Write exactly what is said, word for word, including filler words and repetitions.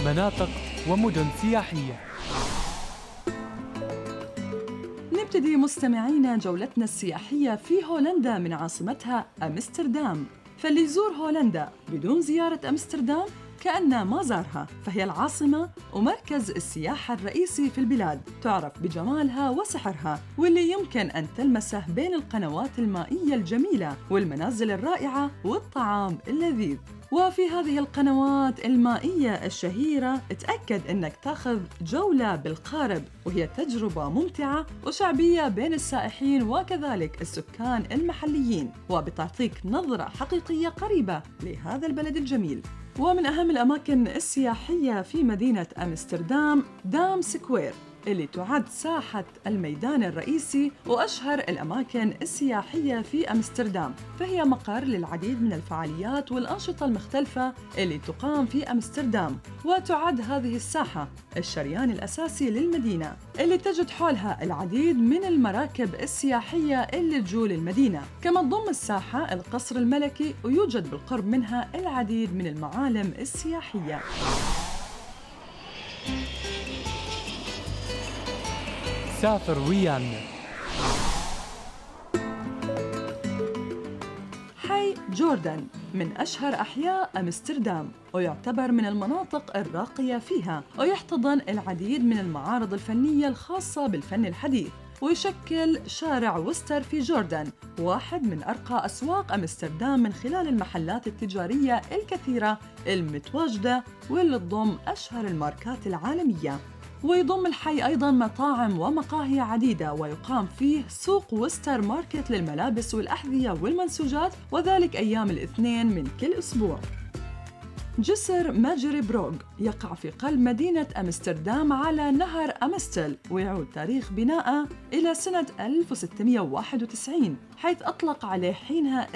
مناطق ومدن سياحية. نبتدي مستمعينا جولتنا السياحية في هولندا من عاصمتها أمستردام. فاللي يزور هولندا بدون زيارة أمستردام كأنه ما زارها، فهي العاصمة ومركز السياحة الرئيسي في البلاد، تعرف بجمالها وسحرها، واللي يمكن أن تلمسه بين القنوات المائية الجميلة والمنازل الرائعة والطعام اللذيذ. وفي هذه القنوات المائية الشهيرة تأكد أنك تاخذ جولة بالقارب، وهي تجربة ممتعة وشعبية بين السائحين وكذلك السكان المحليين، وبتعطيك نظرة حقيقية قريبة لهذا البلد الجميل. ومن أهم الأماكن السياحية في مدينة أمستردام دام سكوير، اللي تعد ساحة الميدان الرئيسي وأشهر الأماكن السياحية في أمستردام، فهي مقر للعديد من الفعاليات والأنشطة المختلفة اللي تقام في أمستردام. وتعد هذه الساحة الشريان الأساسي للمدينة، اللي تجد حولها العديد من المراكب السياحية اللي تجول المدينة. كما تضم الساحة القصر الملكي، ويوجد بالقرب منها العديد من المعالم السياحية. سافر ويانا. حي جوردن من أشهر أحياء أمستردام، ويعتبر من المناطق الراقية فيها، ويحتضن العديد من المعارض الفنية الخاصة بالفن الحديث. ويشكل شارع وستر في جوردن واحد من أرقى أسواق أمستردام من خلال المحلات التجارية الكثيرة المتواجدة، واللي تضم أشهر الماركات العالمية. ويضم الحي أيضاً مطاعم ومقاهي عديدة، ويقام فيه سوق وستر ماركت للملابس والأحذية والمنسوجات، وذلك أيام الاثنين من كل أسبوع. جسر ماجري بروغ يقع في قلب مدينة أمستردام على نهر أمستل، ويعود تاريخ بناءه إلى سنة ألف وستمئة وواحد وتسعين، حيث أطلق عليه حينها